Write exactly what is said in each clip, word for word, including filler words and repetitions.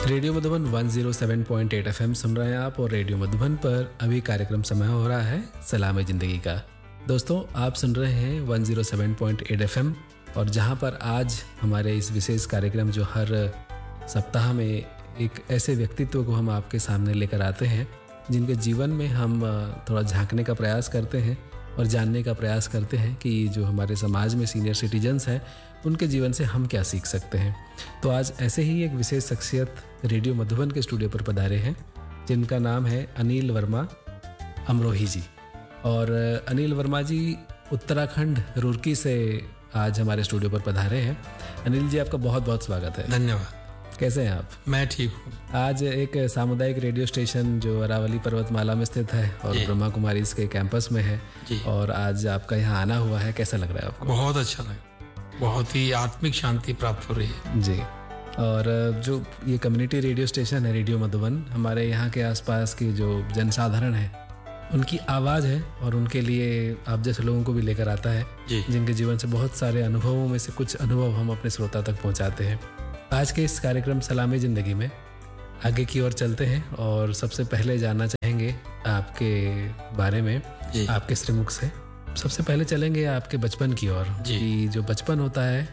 Radio Madhuban एक सौ सात पॉइंट आठ एफएम सुन रहे हैं आप और रेडियो मधुबन पर अभी कार्यक्रम समय हो रहा है सलाम जिंदगी का। दोस्तों आप सुन रहे हैं एक सौ सात पॉइंट आठ एफएम और जहां पर आज हमारे इस विशेष कार्यक्रम जो हर सप्ताह में एक ऐसे व्यक्तित्व को हम आपके सामने लेकर आते हैं जिनके जीवन में हम थोड़ा झांकने का प्रयास करते हैं और जानने का प्रयास करते हैं कि जो हमारे समाज में सीनियर सिटीजन्स हैं उनके जीवन से हम क्या सीख सकते हैं। तो आज ऐसे ही एक विशेष शख्सियत रेडियो मधुबन के स्टूडियो पर पधारे हैं जिनका नाम है अनिल वर्मा अमरोही जी। और अनिल वर्मा जी उत्तराखंड रुड़की से आज हमारे स्टूडियो पर पधारे हैं। अनिल जी आपका बहुत बहुत स्वागत है। धन्यवाद। कैसे हैं आप? मैं ठीक हूँ। आज एक सामुदायिक रेडियो स्टेशन जो अरावली पर्वतमाला में स्थित है और ब्रह्मा कुमारी इसके कैंपस में है और आज आपका यहाँ आना हुआ है, कैसा लग रहा है आपको? बहुत अच्छा लगा, बहुत ही आत्मिक शांति प्राप्त हो रही है जी। और जो ये कम्युनिटी रेडियो स्टेशन है रेडियो मधुबन, हमारे यहाँ के आसपास की जो जनसाधारण है उनकी आवाज़ है और उनके लिए आप जैसे लोगों को भी लेकर आता है जिनके जीवन से बहुत सारे अनुभवों में से कुछ अनुभव हम अपने श्रोता तक पहुँचाते हैं। आज के इस कार्यक्रम सलामी ज़िंदगी में आगे की ओर चलते हैं और सबसे पहले जानना चाहेंगे आपके बारे में आपके श्रीमुख से। सबसे पहले चलेंगे आपके बचपन की ओर कि जो बचपन होता है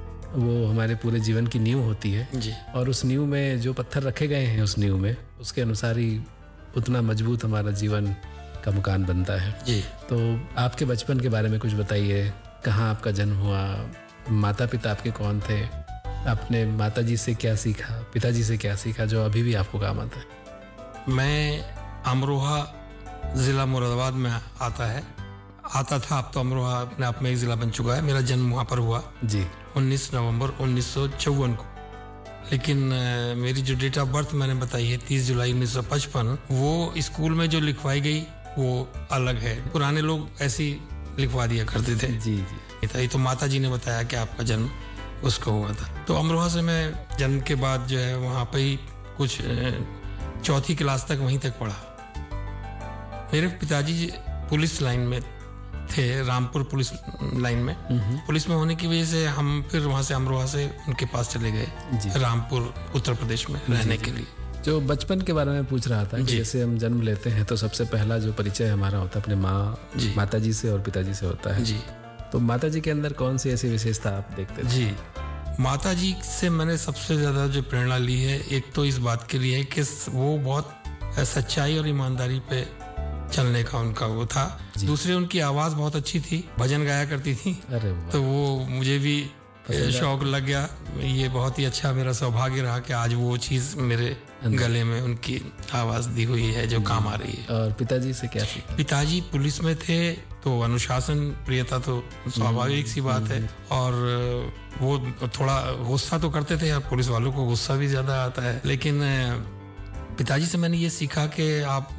वो हमारे पूरे जीवन की नींव होती है जी। और उस नींव में जो पत्थर रखे गए हैं उस नींव में उसके अनुसार ही उतना मजबूत हमारा जीवन का मकान बनता है जी। तो आपके बचपन के बारे में कुछ बताइए। कहाँ आपका जन्म हुआ, माता पिता आपके कौन थे, आपने माताजी से क्या सीखा, पिताजी से क्या सीखा जो अभी भी आपको काम आता है? मैं अमरोहा ज़िला मुरादाबाद में आता है आता था अब तो अमरोहा अपने आप में एक ज़िला बन चुका है। मेरा जन्म वहाँ पर हुआ जी उन्नीस नवंबर उन्नीस सौ चौवन को। लेकिन मेरी जो डेट ऑफ बर्थ मैंने बताई है तीस जुलाई उन्नीस सौ पचपन, वो स्कूल में जो लिखवाई गई वो अलग है। पुराने लोग ऐसी लिखवा दिया करते थे जी जी। ये तो माता जी ने बताया कि आपका जन्म उसको हुआ था। तो अमरोहा से मैं जन्म के बाद जो है वहाँ पे ही कुछ चौथी क्लास तक वहीं तक पढ़ा। मेरे पिताजी पुलिस लाइन में थे, रामपुर पुलिस लाइन में। पुलिस में होने की वजह से हम फिर वहाँ से अमरोहा से उनके पास चले गए रामपुर उत्तर प्रदेश में रहने के लिए। जो बचपन के बारे में पूछ रहा था कि जैसे हम जन्म लेते हैं तो सबसे पहला जो परिचय हमारा होता है अपने माँ माताजी से और पिताजी से होता है जी। तो माताजी के अंदर कौन सी ऐसी विशेषता आप देखते हैं? जी, माताजी से मैंने सबसे ज्यादा जो प्रेरणा ली है एक तो इस बात के लिए कि वो बहुत सच्चाई और ईमानदारी पे चलने का उनका वो था। दूसरे उनकी आवाज बहुत अच्छी थी, भजन गाया करती थी। अरे तो वो मुझे भी शौक लग गया। ये बहुत ही अच्छा मेरा सौभाग्य रहा कि आज वो चीज मेरे गले में उनकी आवाज दी हुई है जो काम आ रही है। और पिताजी से क्या सीखा? पिताजी पुलिस में थे तो अनुशासन प्रियता तो स्वाभाविक सी बात है और वो थोड़ा गुस्सा तो करते थे, पुलिस वालों को गुस्सा भी ज्यादा आता है। लेकिन पिताजी से मैंने ये सीखा कि आप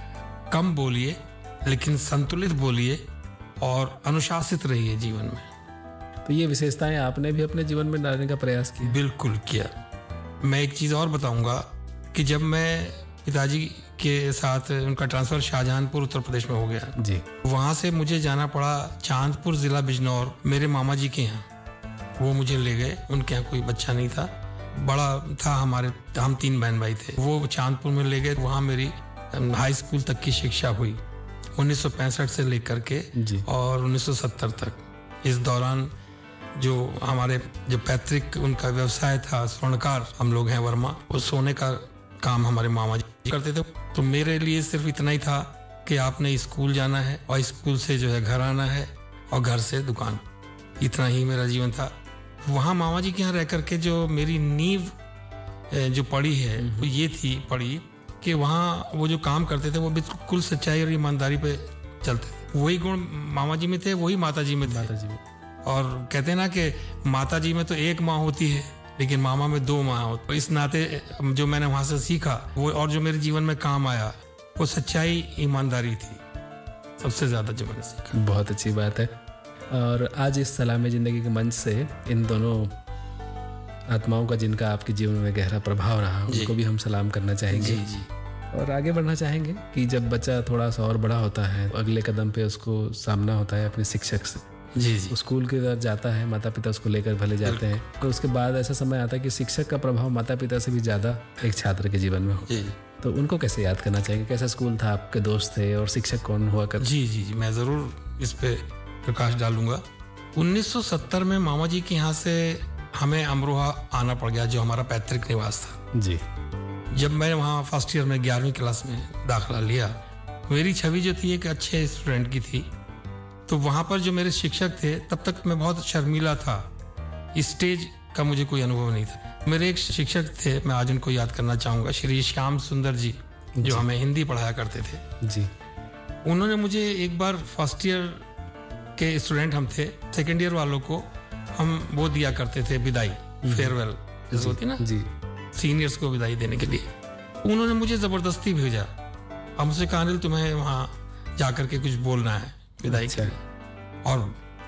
कम बोलिए लेकिन संतुलित बोलिए और अनुशासित रहिए जीवन में। तो ये विशेषताएं आपने भी अपने जीवन में डालने का प्रयास किया? बिल्कुल किया। मैं एक चीज और बताऊंगा कि जब मैं पिताजी के साथ उनका ट्रांसफर शाहजहानपुर उत्तर प्रदेश में हो गया जी, वहां से मुझे जाना पड़ा चांदपुर जिला बिजनौर मेरे मामा जी के यहाँ। वो मुझे ले गए, उनके यहाँ कोई बच्चा नहीं था, बड़ा था हमारे, हम तीन बहन भाई थे। वो चांदपुर में ले गए, वहाँ मेरी हाई स्कूल तक की शिक्षा हुई उन्नीस सौ पैंसठ से लेकर के और उन्नीस सौ सत्तर तक। इस दौरान जो हमारे जो पैतृक उनका व्यवसाय था स्वर्णकार, हम लोग हैं वर्मा, वो सोने का काम हमारे मामा जी करते थे। तो मेरे लिए सिर्फ इतना ही था कि आपने स्कूल जाना है और स्कूल से जो है घर आना है और घर से दुकान, इतना ही मेरा जीवन था। वहाँ मामा जी के यहाँ रह करके जो मेरी नींव जो पड़ी है वो ये थी पड़ी कि वहाँ वो जो काम करते थे वो बिल्कुल सच्चाई और ईमानदारी पे चलते थे। वही गुण मामा जी में थे, वही माता जी में थे। माता जी में और कहते हैं ना कि माता जी में तो एक माँ होती है लेकिन मामा में दो माँ होती। तो इस नाते जो मैंने वहां से सीखा वो और जो मेरे जीवन में काम आया वो सच्चाई ईमानदारी थी सबसे ज्यादा जो मैंने सीखा। बहुत अच्छी बात है। और आज इस सलामी जिंदगी के मंच से इन दोनों आत्माओं का जिनका आपके जीवन में गहरा प्रभाव रहा उनको भी हम सलाम करना चाहेंगे जी, जी। और आगे बढ़ना चाहेंगे कि जब बच्चा थोड़ा सा और बड़ा होता है तो अगले कदम पे उसको सामना होता है अपने शिक्षक से जी जी स्कूल की तरफ जाता है, माता पिता उसको लेकर भले जाते हैं, तो उसके बाद ऐसा समय आता है कि शिक्षक का प्रभाव माता पिता से भी ज़्यादा एक छात्र के जीवन में हो। जी तो उनको कैसे याद करना चाहिए? कैसा स्कूल था, आपके दोस्त थे और शिक्षक कौन हुआ कर? जी जी जी मैं ज़रूर इस पे प्रकाश डालूंगा। उन्नीस सौ सत्तर में मामा जी के यहाँ से हमें अमरोहा आना पड़ गया, जो हमारा पैतृक निवास था। जी। जब मैं वहाँ फर्स्ट ईयर में ग्यारहवीं क्लास में दाखिला लिया, मेरी छवि जो थी एक अच्छे स्टूडेंट की थी। तो वहाँ पर जो मेरे शिक्षक थे, तब तक मैं बहुत शर्मीला था, स्टेज का मुझे कोई अनुभव नहीं था। मेरे एक शिक्षक थे, मैं आज उनको याद करना चाहूँगा, श्री श्याम सुंदर जी, जो हमें हिंदी पढ़ाया करते थे। जी। उन्होंने मुझे एक बार, फर्स्ट ईयर के स्टूडेंट हम थे, सेकेंड ईयर वालों को हम वो दिया करते थे विदाई, फेयरवेल जैसे होती ना जी, सीनियर्स को विदाई देने के लिए। उन्होंने मुझे जबरदस्ती भेजा, अब मुझसे कहा अनिल तुम्हें वहाँ जाकर के कुछ बोलना है विदाई के लिए। और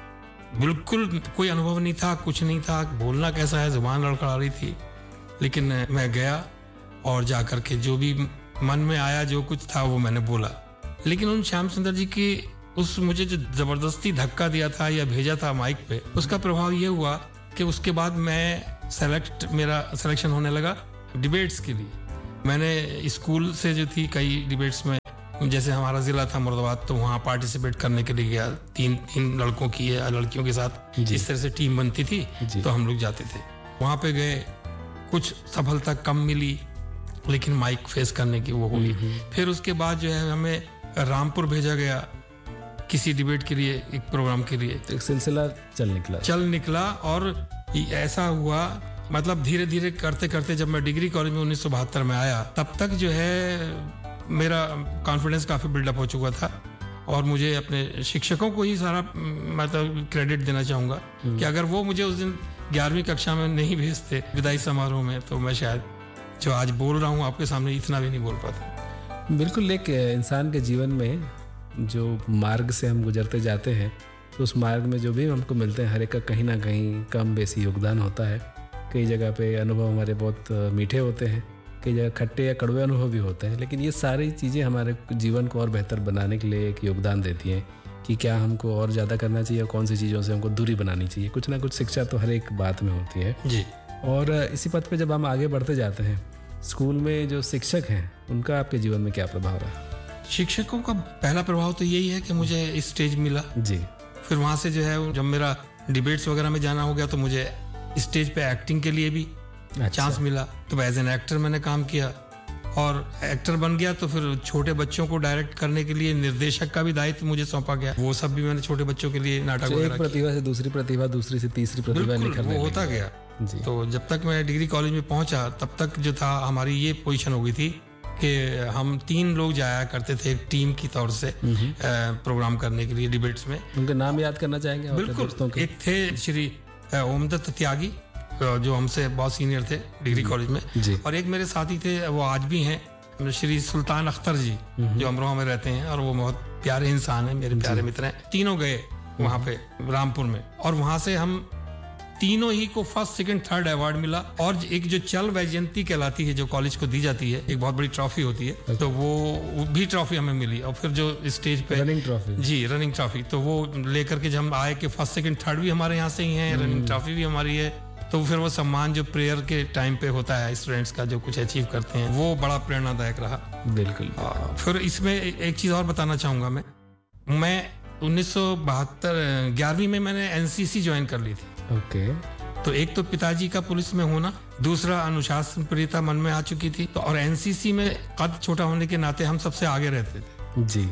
बिल्कुल कोई अनुभव नहीं था, कुछ नहीं था, बोलना कैसा है, जुबान लड़खड़ा रही थी। लेकिन मैं गया और जाकर के जो भी मन में आया, जो कुछ था वो मैंने बोला। लेकिन उन श्याम सुंदर जी की उस मुझे जो जबरदस्ती धक्का दिया था या भेजा था माइक पे, उसका प्रभाव ये हुआ कि उसके बाद मैं सेलेक्ट मेरा सिलेक्शन होने लगा डिबेट्स के लिए। मैंने स्कूल से जो थी कई डिबेट्स में, जैसे हमारा जिला था मुरादाबाद, तो वहाँ पार्टिसिपेट करने के लिए गया। तीन तीन लड़कों की या लड़कियों के साथ इस तरह से टीम बनती थी, तो हम लोग जाते थे। वहाँ पे गए, कुछ सफलता कम मिली, लेकिन माइक फेस करने की वो हुई। फिर उसके बाद जो है हमें रामपुर भेजा गया किसी डिबेट के लिए, एक प्रोग्राम के लिए। एक सिलसिला चल निकला चल निकला और ऐसा हुआ, मतलब धीरे धीरे करते करते जब मैं डिग्री कॉलेज में उन्नीस सौ बहत्तर में आया, तब तक जो है मेरा कॉन्फिडेंस काफ़ी बिल्डअप हो चुका था। और मुझे अपने शिक्षकों को ही सारा मतलब क्रेडिट देना चाहूँगा कि अगर वो मुझे उस दिन ग्यारहवीं कक्षा में नहीं भेजते विदाई समारोह में, तो मैं शायद जो आज बोल रहा हूँ आपके सामने इतना भी नहीं बोल पाता। बिल्कुल। एक इंसान के जीवन में जो मार्ग से हम गुजरते जाते हैं, तो उस मार्ग में जो भी हमको मिलते हैं, हर एक का कहीं ना कहीं कम बेसी योगदान होता है। कई जगह पे अनुभव हमारे बहुत मीठे होते हैं, कई जगह खट्टे या कड़वे अनुभव भी होते हैं, लेकिन ये सारी चीज़ें हमारे जीवन को और बेहतर बनाने के लिए एक योगदान देती हैं कि क्या हमको और ज़्यादा करना चाहिए, कौन सी चीज़ों से हमको दूरी बनानी चाहिए। कुछ ना कुछ शिक्षा तो हर एक बात में होती है जी। और इसी पथ पे जब हम आगे बढ़ते जाते हैं, स्कूल में जो शिक्षक हैं, उनका आपके जीवन में क्या प्रभाव रहा? शिक्षकों का पहला प्रभाव तो यही है कि मुझे स्टेज मिला। जी। फिर वहाँ से जो है जब मेरा डिबेट्स वगैरह में जाना हो गया, तो मुझे स्टेज पे एक्टिंग के लिए भी अच्छा। चांस मिला। तो एज एन एक्टर मैंने काम किया और एक्टर बन गया। तो फिर छोटे बच्चों को डायरेक्ट करने के लिए निर्देशक का भी दायित्व मुझे सौंपा गया। वो सब भी मैंने छोटे बच्चों के लिए नाटक वगैरह एक प्रतिभा से दूसरी प्रतिभा, दूसरी से तीसरी प्रतिभा निखरने वो होता गया। तो जब तक मैं डिग्री कॉलेज में पहुंचा, तब तक जो था हमारी ये पोजीशन हो गई थी कि हम तीन लोग जाया करते थे एक टीम की तौर से प्रोग्राम करने के लिए डिबेट्स में। उनके नाम याद करना चाहेंगे? बिल्कुल। एक थे श्री ओमदत्त त्यागी, जो हमसे बहुत सीनियर थे डिग्री कॉलेज में, और एक मेरे साथी थे, वो आज भी हैं, श्री सुल्तान अख्तर जी, जो अमरोहा में रहते हैं, और वो बहुत प्यारे इंसान हैं, मेरे प्यारे मित्र हैं। तीनों गए वहाँ पे रामपुर में, और वहाँ से हम तीनों ही को फर्स्ट सेकंड थर्ड अवार्ड मिला। और एक जो चल वैजयंती कहलाती है, जो कॉलेज को दी जाती है, एक बहुत बड़ी ट्रॉफी होती है, तो वो, वो भी ट्रॉफी हमें मिली। और फिर जो स्टेज पे रनिंग ट्रॉफी, जी रनिंग ट्रॉफी, तो वो लेकर के जब हम आए कि फर्स्ट सेकंड थर्ड भी हमारे यहाँ से ही है, रनिंग ट्रॉफी भी हमारी है। तो फिर वो सम्मान जो प्रेयर के टाइम पे होता है स्टूडेंट्स का, जो कुछ अचीव करते हैं, वो बड़ा प्रेरणादायक रहा। बिल्कुल। फिर इसमें एक चीज और बताना चाहूंगा, मैं मैं उन्नीस सौ बहत्तर ग्यारहवीं में मैंने एनसीसी ज्वाइन कर ली थी। ओके। तो एक तो पिताजी का पुलिस में होना, दूसरा अनुशासन प्रियता मन में आ चुकी थी, तो और एनसीसी में कद छोटा होने के नाते हम सबसे आगे रहते थे जी।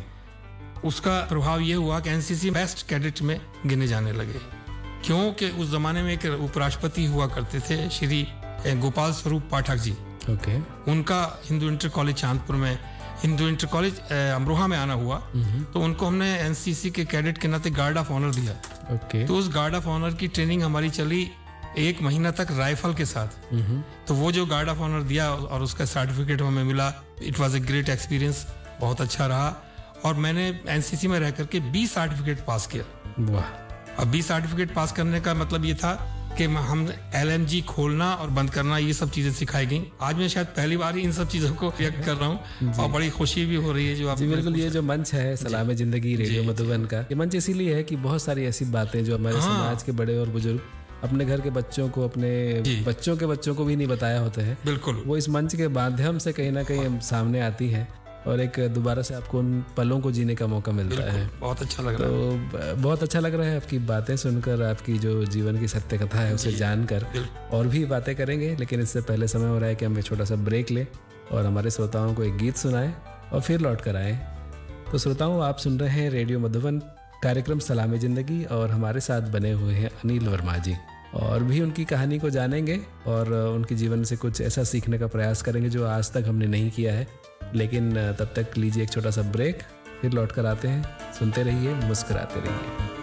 उसका प्रभाव ये हुआ कि एनसीसी बेस्ट कैडेट में गिने जाने लगे, क्योंकि उस जमाने में एक उपराष्ट्रपति हुआ करते थे, श्री गोपाल स्वरूप पाठक जी। ओके। उनका हिंदू इंटर कॉलेज चांदपुर में, हिंदू इंटर कॉलेज अमरोहा में आना हुआ, तो उनको हमने एनसीसी के कैडेट के नाते गार्ड ऑफ ऑनर दिया। ओके। तो उस गार्ड ऑफ ऑनर की ट्रेनिंग हमारी चली एक महीना तक राइफल के साथ। तो वो जो गार्ड ऑफ ऑनर दिया और उसका सर्टिफिकेट हमें मिला, it was a great experience, बहुत अच्छा रहा। और मैंने एनसीसी में रह करके बीस सर्टिफिकेट पास किया। वाह। अब बीस सर्टिफिकेट पास करने का मतलब ये था कि हम एल एन जी खोलना और बंद करना, ये सब चीजें सिखाई गई। आज मैं शायद पहली बार ही इन सब चीजों को व्यक्त कर रहा हूँ और बड़ी खुशी भी हो रही है जो आप। जी बिल्कुल, ये जो मंच है सलाम जिंदगी रेडियो मधुबन का, ये मंच इसीलिए है कि बहुत सारी ऐसी बातें जो हमारे हाँ। समाज के बड़े और बुजुर्ग अपने घर के बच्चों को, अपने बच्चों के बच्चों को भी नहीं बताया होते हैं, बिल्कुल वो इस मंच के माध्यम से कहीं ना कहीं सामने आती है और एक दोबारा से आपको उन पलों को जीने का मौका मिलता है। बहुत अच्छा लग रहा है। तो बहुत अच्छा लग रहा है आपकी बातें सुनकर, आपकी जो जीवन की सत्य कथा है उसे जानकर। और भी बातें करेंगे, लेकिन इससे पहले समय हो रहा है कि हम एक छोटा सा ब्रेक लें और हमारे श्रोताओं को एक गीत सुनाएं और फिर लौट कर आएँ। तो श्रोताओं, आप सुन रहे हैं रेडियो मधुबन, कार्यक्रम सलाम जिंदगी, और हमारे साथ बने हुए हैं अनिल वर्मा जी। और भी उनकी कहानी को जानेंगे और उनके जीवन से कुछ ऐसा सीखने का प्रयास करेंगे जो आज तक हमने नहीं किया है। लेकिन तब तक लीजिए एक छोटा सा ब्रेक, फिर लौट कर आते हैं। सुनते रहिए, मुस्कुराते रहिए।